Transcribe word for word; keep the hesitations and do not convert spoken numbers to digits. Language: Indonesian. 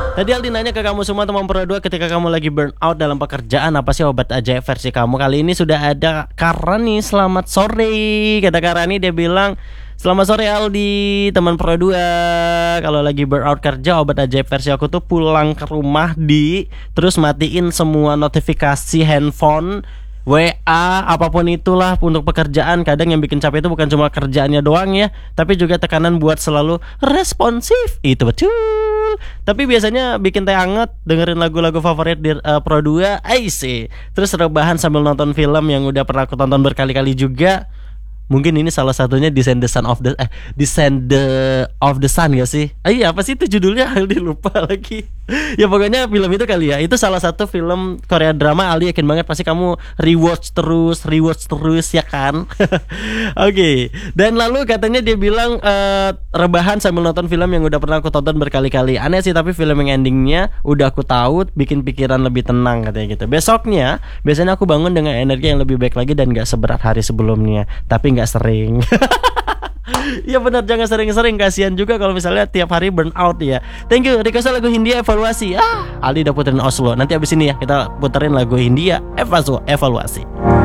Tadi Aldi nanya ke kamu semua teman Pro dua, ketika kamu lagi burn out dalam pekerjaan, apa sih obat ajaib versi kamu? Kali ini sudah ada Karani. Selamat sore. Kata Karani, dia bilang, selamat sore Aldi, teman Pro dua. Kalau lagi burn out kerja, obat ajaib versi aku tuh pulang ke rumah di terus matiin semua notifikasi handphone, W A, apapun itulah untuk pekerjaan. Kadang yang bikin capek itu bukan cuma kerjaannya doang ya, tapi juga tekanan buat selalu responsif. Itu betul. Tapi biasanya bikin teh anget, dengerin lagu-lagu favorit di uh, Pro dua, I see. Terus rebahan sambil nonton film yang udah pernah aku tonton berkali-kali juga. Mungkin ini salah satunya Descend the Sun of the eh Descend the of the Sun gak sih? Ah, iya, apa sih itu judulnya? Aldi lupa lagi. Ya pokoknya film itu kali ya. Itu salah satu film Korea drama. Aldi yakin banget pasti kamu rewatch terus, rewatch terus ya kan? Oke. Okay. Dan lalu katanya dia bilang uh, rebahan sambil nonton film yang udah pernah aku tonton berkali-kali. Aneh sih, tapi film yang endingnya udah aku tahu, bikin pikiran lebih tenang katanya gitu. Besoknya biasanya aku bangun dengan energi yang lebih baik lagi dan gak seberat hari sebelumnya. Tapi gak sering. Iya benar, jangan sering-sering, kasihan juga kalau misalnya tiap hari burn out ya. Thank you. Request lagu Hindia Evaluasi. Ah, Aldi udah puterin Oslo. Nanti abis ini ya kita puterin lagu Hindia Evaluasi.